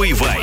Ранковий вайб.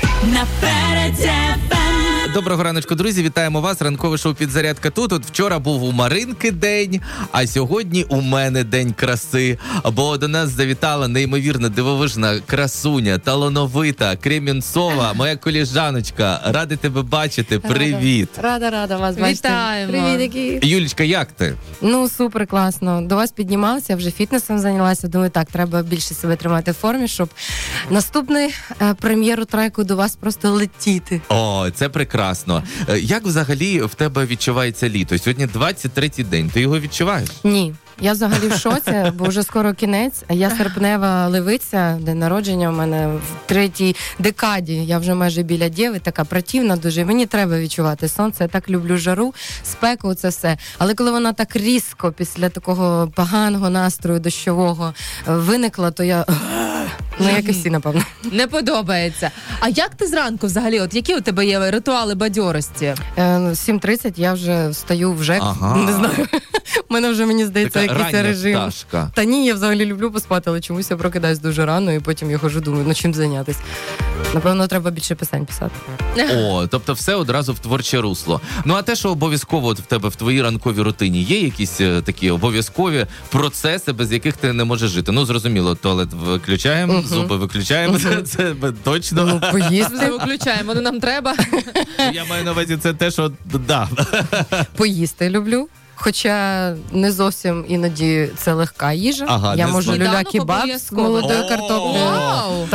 Доброго раночку, друзі, вітаємо вас. Ранкове шоу «Підзарядка» тут. От вчора був у Маринки день, а сьогодні у мене день краси. Бо до нас завітала неймовірна, дивовижна красуня, талановита, кремінцова, моя коліжаночка. Ради тебе бачити. Привіт. Рада вас бачити. Вітаємо. Привіт. Юлічка, як ти? Ну, супер класно. До вас піднімалася, вже фітнесом зайнялася. Думаю, так, треба більше себе тримати в формі, щоб наступний прем'єру треку до вас просто летіти. О, це прекрасно. Як взагалі в тебе відчувається літо? Сьогодні 23-й день. Ти його відчуваєш? Ні. Я взагалі в шоці, бо вже скоро кінець. Я серпнева левиця, день народження у мене в 3-й декаді. Я вже майже біля дєви, така противна дуже. Мені треба відчувати сонце. Я так люблю жару, спеку, це все. Але коли вона так різко після такого поганого настрою дощового виникла, то я... Ну, як і всі, напевно. Не подобається. А як ти зранку взагалі? От які у тебе є ритуали бадьорості? 7:30 я вже встаю в ЖЕК. Ага. Не знаю. У мене вже, мені здається, така якийсь рання режим. пташка. Та ні, я взагалі люблю поспати, але чомусь я прокидаюсь дуже рано і потім я хожу, думаю, ну чим зайнятися. Напевно, треба більше пісень писати. О, тобто все одразу в творче русло. Ну, а те, що обов'язково от в тебе в твоїй ранковій рутині, є якісь такі обов'язкові процеси, без яких ти не можеш жити? Ну, зрозуміло, туалет виключаємо, зуби виключаємо, це точно. Ну, поїсти. Все виключаємо, ну нам треба. Я маю на увазі, це те, що, да. Поїсти люблю. Хоча не зовсім іноді це легка їжа. Ага, я не можу сніданок люля-кебаб з молодою О, картоплею. Вау!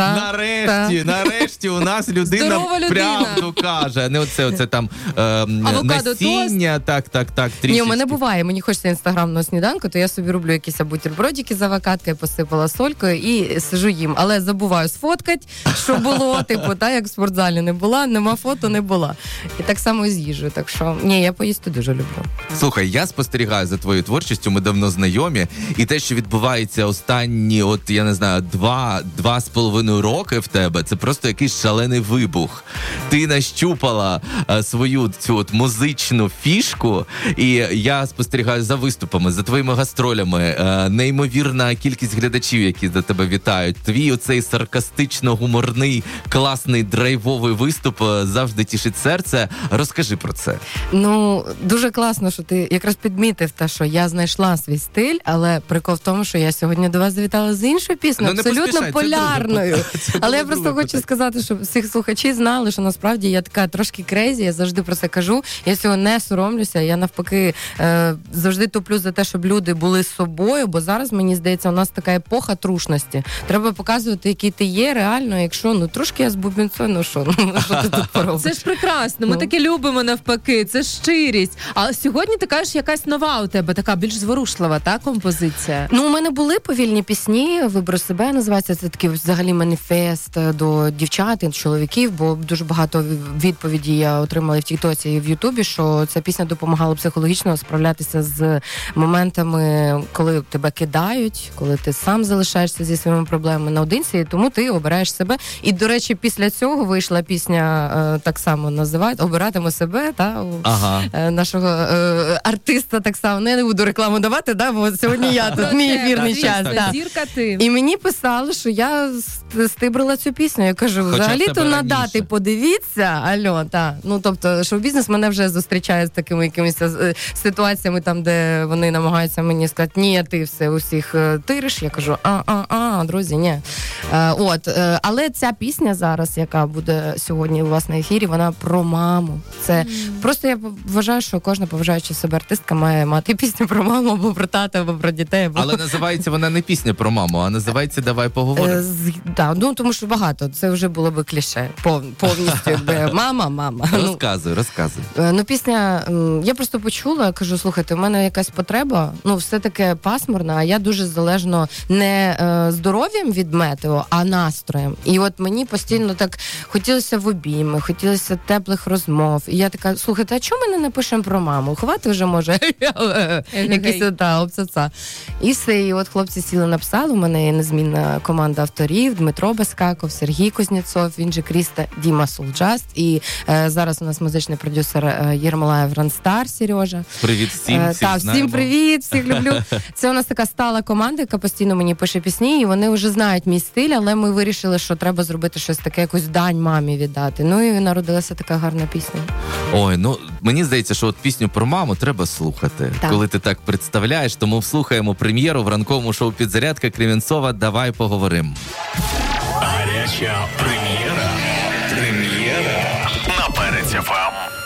Нарешті у нас людина Здорова людина. правду каже. Не оце там насіння, так, трішечки. Ні, у мене буває, мені хочеться інстаграмного сніданку, то я собі роблю якісь бутербродики з авокадкою, посипала солькою і сижу їм. Але забуваю сфоткати, що було, типу, та, як в спортзалі не була, нема фото, не була. І так само і з їжею. Так що, ні, я поїсти дуже люблю. Слухай, я спостерігаю за твоєю творчістю, ми давно знайомі, і те, що відбувається останні, от я не знаю, 2,5 роки в тебе, це просто якийсь шалений вибух. Ти нащупала свою цю от музичну фішку, і я спостерігаю за виступами, за твоїми гастролями, неймовірна кількість глядачів, які за тебе вітають. Твій оцей саркастично-гуморний, класний, драйвовий виступ завжди тішить серце. Розкажи про це. Ну, дуже класно, що ти якраз підмітив те, що я знайшла свій стиль, але прикол в тому, що я сьогодні до вас завітала з іншою піснею, абсолютно полярною. Але я просто хочу сказати, щоб всіх слухачів знали, що насправді я така трошки крейзі, я завжди про це кажу, я цього не соромлюся, я навпаки завжди топлю за те, щоб люди були з собою, бо зараз, мені здається, у нас така епоха трушності. Треба показувати, який ти є реально, якщо, ну, трошки я з бубенцою, ну що ти тут поробиш? Це ж прекрасно, ми таке любимо навпаки, це щирість. А сьогодні ти кажеш, якась нова у тебе, така більш зворушлива, та, композиція? Ну, у мене були повільні пісні, «Вибори себе» називається, це такий взагалі маніфест до дівчат і чоловіків, бо дуже багато відповідей я отримала в Тіктоці і в Ютубі, що ця пісня допомагала психологічно справлятися з моментами, коли тебе кидають, коли ти сам залишаєшся зі своїми проблемами наодинці, тому ти обираєш себе. І, до речі, після цього вийшла пісня, так само називають «Обиратиму себе», та, нашого артиста так само. Ну, я не буду рекламу давати, да, бо сьогодні я тут, мій ефірний час. Зірка ти. І мені писали, що я стибрила цю пісню. Я кажу, взагалі-то на дати подивіться, альо, та. Ну, тобто, шоу-бізнес мене вже зустрічає з такими якимись ситуаціями, там, де вони намагаються мені сказати, ні, ти все усіх тириш. Я кажу, друзі, ні. Але ця пісня зараз, яка буде сьогодні у вас на ефірі, вона про маму. Це просто я вважаю, що кожна поважаюча себе артистка має мати пісню про маму, або про тата, або про дітей. Але називається вона не пісня про маму, а називається «Давай поговоримо». Так, ну тому що багато. Це вже було би кліше. Повністю, якби мама. Розказуй. Ну, пісня, я просто почула, я кажу, слухайте, у мене якась потреба, ну, все таке пасмурна, а я дуже залежно не здоров'ям від метео, а настроєм. І от мені постійно так хотілося в обійми, хотілося теплих розмов. І я така, слухайте, а чому ми не напишемо про маму? Хвати вже, може, якісь обцаца. І все, і от хлопці сіли, написали, у мене є незмінна команда авторів, Дмитро Баскаков, Сергій Кузнєцов, він же Кріста, Діма Сулджаст, і зараз у нас музичний продюсер Єрмолаєв Ранстар, Сережа. Привіт всім, всім привіт, всіх люблю. Це у нас така стала команда, яка постійно мені пише пісні, і вони вже знають мій стиль, але ми вирішили, що треба зробити щось таке, якусь дань мамі віддати. Ну і народилася така гарна пісня. Ой, ну мені здається, що от пісню про маму треба слухати, коли ти так представляєш, тому вслухаємо прем'єру в ранковому шоу «Підзарядка» Кремінцова «Давай поговорим». Гаряча прем'єра на Перець ФМ.